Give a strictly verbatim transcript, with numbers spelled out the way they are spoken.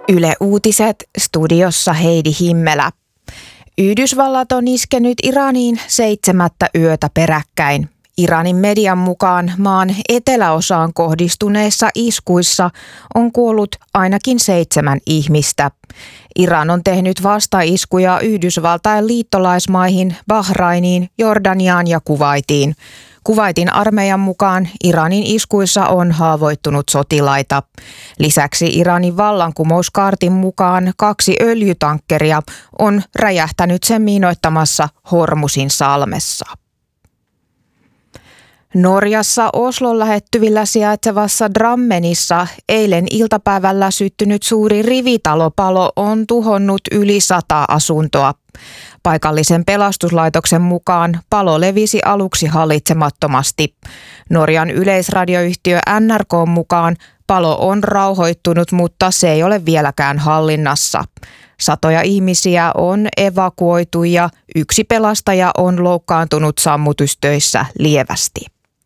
Yle Uutiset, studiossa Heidi Himmelä. Yhdysvallat on iskenyt Iraniin seitsemättä yötä peräkkäin. Iranin median mukaan maan eteläosaan kohdistuneissa iskuissa on kuollut ainakin seitsemän ihmistä. Iran on tehnyt vastaiskuja Yhdysvaltain liittolaismaihin, Bahrainiin, Jordaniaan ja Kuwaitiin. Kuwaitin armeijan mukaan Iranin iskuissa on haavoittunut sotilaita. Lisäksi Iranin vallankumouskaartin mukaan kaksi öljytankkeria on räjähtänyt sen miinoittamassa Hormusin salmessa. Norjassa Oslon lähettyvillä sijaitsevassa Drammenissa eilen iltapäivällä syttynyt suuri rivitalopalo on tuhonnut yli sata asuntoa. Paikallisen pelastuslaitoksen mukaan palo levisi aluksi hallitsemattomasti. Norjan yleisradioyhtiö N R K:n mukaan palo on rauhoittunut, mutta se ei ole vieläkään hallinnassa. Satoja ihmisiä on evakuoitu ja yksi pelastaja on loukkaantunut sammutustöissä lievästi.